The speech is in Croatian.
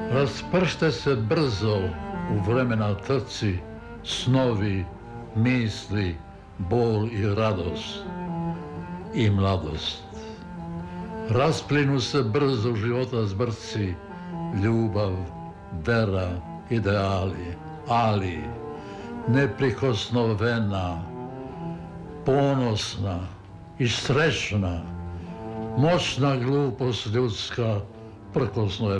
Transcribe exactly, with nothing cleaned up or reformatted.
Raspršte se brzo u vremena trci, snovi, misli, bol i radost i mladost. Rasplinu se brzo života zbrci, ljubav, vera, ideali, ali neprikosnovena, ponosna i srećna, moćna glupost ljudska prkosno je